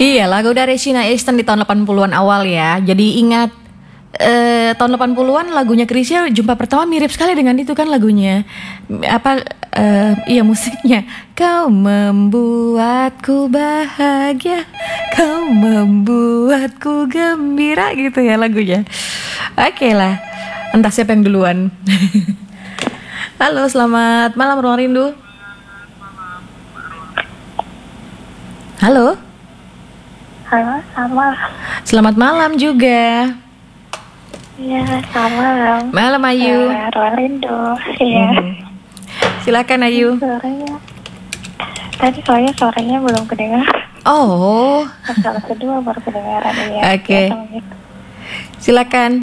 Iya, lagu dari Sheena Easton di tahun 80-an awal ya. Jadi ingat tahun 80-an lagunya Chrisye jumpa pertama mirip sekali dengan itu kan lagunya. Apa iya musiknya. Kau membuatku bahagia, kau membuatku gembira gitu ya lagunya. Oke lah. Entah siapa yang duluan. Halo, selamat malam Ruang Rindu. Halo. Halo, sama. Selamat malam juga. Iya, sama. Malam Ayu. Ruang Rindu. Iya. Silakan Ayu. Suaranya. Tadi soalnya suaranya belum kedengar. Oh. Masalah kedua baru kedengaran. Iya. Oke. Ya, gitu. Silakan.